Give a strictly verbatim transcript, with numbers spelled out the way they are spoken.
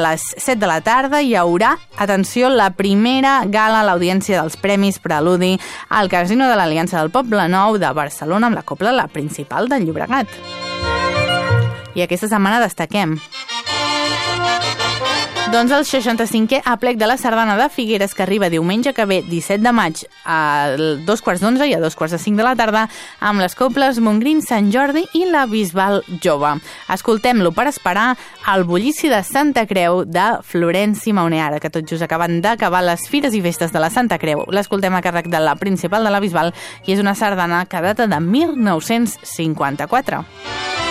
les set de la tarda hi haurà, atenció, la primera gala a l'audiència dels Premis Preludi al Casino de l'Aliança del Poblenou de Barcelona amb la Cobla La Principal del Llobregat. I aquesta setmana destaquem doncs el seixanta-cinquè aplec de la Sardana de Figueres, que arriba diumenge que ve, disset de maig, a dos quarts d'onze i a dos quarts de cinc de la tarda, amb les cobles Montgrin, Sant Jordi i la Bisbal Jove. Escoltem-lo per esperar el bullici de Santa Creu de Florenci Mauner, ara que tot just acaben d'acabar les fires i festes de la Santa Creu. L'escoltem a càrrec de la Principal de la Bisbal i és una sardana que data de mil nou-cents cinquanta-quatre.